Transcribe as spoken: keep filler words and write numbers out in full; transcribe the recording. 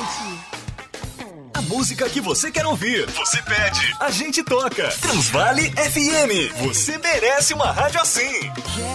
gente. A música que você quer ouvir, você pede, a gente toca. Transvale F M. Você merece uma rádio assim.